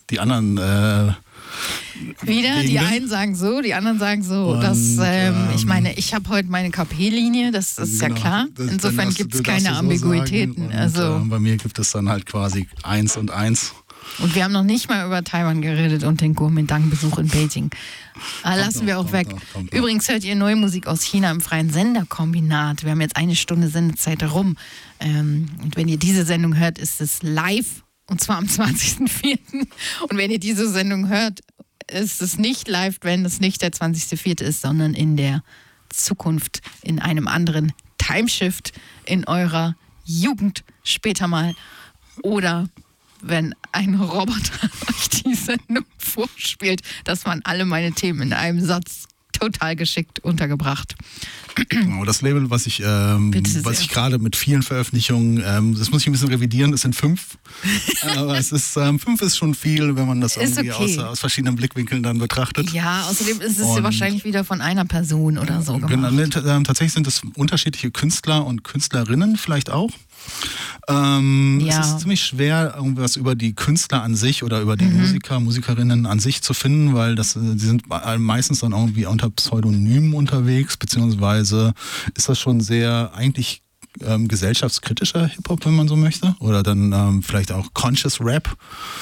die anderen wieder, die Gegenden. einen sagen so, die anderen sagen so. Und, Ich meine, ich habe heute meine KP-Linie, das ist ja klar. Insofern gibt es keine Ambiguitäten. Bei mir gibt es dann halt quasi 1 und 1. Und wir haben noch nicht mal über Taiwan geredet und den Kuomintang-Besuch in Beijing. Lassen wir auch weg. Kommt Übrigens hört ihr neue Musik aus China im freien Senderkombinat. Wir haben jetzt 1 Stunde Sendezeit herum. Und wenn ihr diese Sendung hört, ist es live. Und zwar am 20.04. Und wenn ihr diese Sendung hört, ist es nicht live, wenn es nicht der 20.04. ist, sondern in der Zukunft, in einem anderen Timeshift in eurer Jugend später mal. Oder wenn ein Roboter euch die Sendung vorspielt. Das waren alle meine Themen in einem Satz. Total geschickt untergebracht. Genau, das Label, was ich gerade mit vielen Veröffentlichungen, das muss ich ein bisschen revidieren, es sind 5. Aber es ist 5 ist schon viel, wenn man das irgendwie aus verschiedenen Blickwinkeln dann betrachtet. Ja, außerdem ist es wahrscheinlich wieder von einer Person oder so gemacht. Genau, tatsächlich sind es unterschiedliche Künstler und Künstlerinnen vielleicht auch. Es ist ziemlich schwer, irgendwas über die Künstler an sich oder über die Musikerinnen an sich zu finden, weil die sind meistens dann irgendwie unter Pseudonymen unterwegs, beziehungsweise ist das schon sehr eigentlich gesellschaftskritischer Hip-Hop, wenn man so möchte, oder dann vielleicht auch Conscious Rap.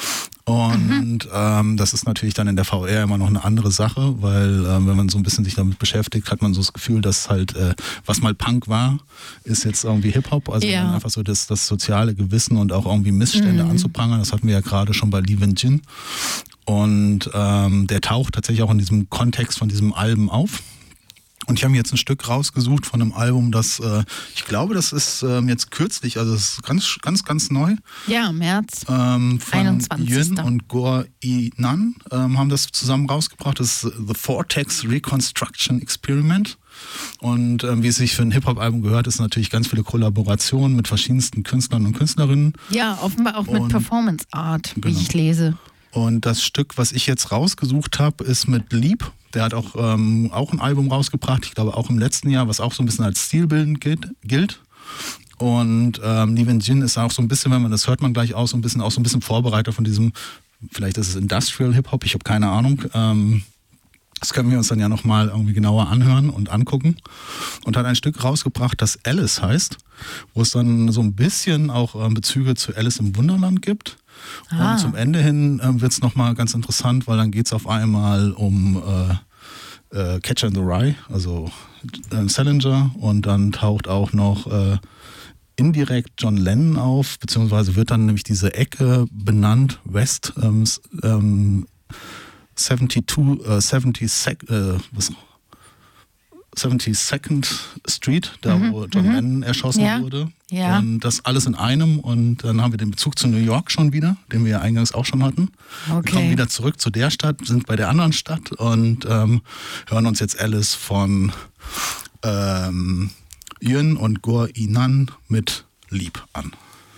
Und das ist natürlich dann in der VR immer noch eine andere Sache, weil wenn man so ein bisschen sich damit beschäftigt, hat man so das Gefühl, dass halt, was mal Punk war, ist jetzt irgendwie Hip-Hop. Also einfach so das soziale Gewissen und auch irgendwie Missstände anzuprangern. Das hatten wir ja gerade schon bei Lee Wen-jin. Und der taucht tatsächlich auch in diesem Kontext von diesem Album auf. Und ich habe mir jetzt ein Stück rausgesucht von einem Album, das, ich glaube, das ist jetzt kürzlich, also es ist ganz neu. Ja, März. Von 21. Yun und Goor Inan haben das zusammen rausgebracht. Das ist The Vortex Reconstruction Experiment. Und wie es sich für ein Hip-Hop-Album gehört, ist natürlich ganz viele Kollaborationen mit verschiedensten Künstlern und Künstlerinnen. Ja, offenbar auch mit Performance Art, wie ich lese. Und das Stück, was ich jetzt rausgesucht habe, ist mit Leap. Der hat auch ein Album rausgebracht, ich glaube auch im letzten Jahr, was auch so ein bisschen als stilbildend gilt. Und Lee Wen-jin ist auch so ein bisschen, wenn man das hört, man gleich auch so ein bisschen Vorbereiter von diesem, vielleicht ist es Industrial Hip-Hop, ich habe keine Ahnung. Das können wir uns dann ja nochmal irgendwie genauer anhören und angucken. Und hat ein Stück rausgebracht, das Alice heißt, wo es dann so ein bisschen auch Bezüge zu Alice im Wunderland gibt. Und zum Ende hin wird es nochmal ganz interessant, weil dann geht es auf einmal um Catcher in the Rye, also Salinger, und dann taucht auch noch indirekt John Lennon auf, beziehungsweise wird dann nämlich diese Ecke benannt, West 72nd Street, da wo John Lennon erschossen wurde. Ja. Und das alles in einem, und dann haben wir den Bezug zu New York schon wieder, den wir ja eingangs auch schon hatten. Wir kommen wieder zurück zu der Stadt, sind bei der anderen Stadt und hören uns jetzt Alice von Yun und Goor Inan mit Lieb an.